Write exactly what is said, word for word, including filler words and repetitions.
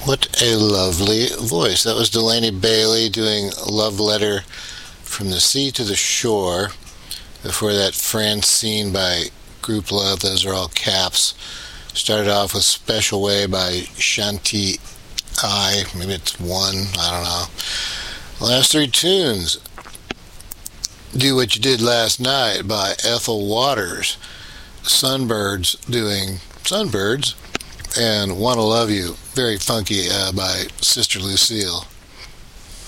What a lovely voice. That was Delaney Bailey doing Love Letter from the Sea to the Shore. Before that, Francine by Group Love. Those are all caps. Started off with Special Way by Shanti I. Maybe it's one. I don't know. Last three tunes. Do What You Did Last Night by Ethel Waters. Sunbirds doing Sunbirds. And Wanna Love You, very funky, uh, by Sister Lucille.